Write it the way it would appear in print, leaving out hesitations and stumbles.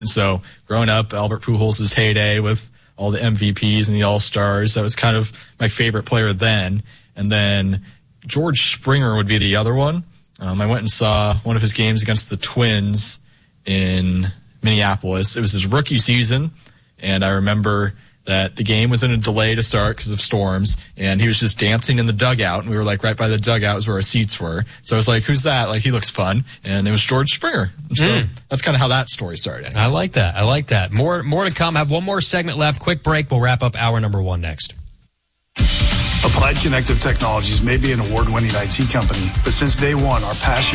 And so growing up, Albert Pujols' heyday with all the MVPs and the All-Stars, that was kind of my favorite player then. And then George Springer would be the other one. I went and saw one of his games against the Twins in Minneapolis. It was his rookie season, and I remember that the game was in a delay to start because of storms, and he was just dancing in the dugout, and we were like right by the dugout is where our seats were. So I was like, who's that? Like, he looks fun. And it was George Springer. So that's kind of how that story started. Anyways. I like that. I like that. More to come. I have one more segment left. Quick break. We'll wrap up hour number 1 next. Applied Connective Technologies may be an award-winning IT company, but since day one, our passion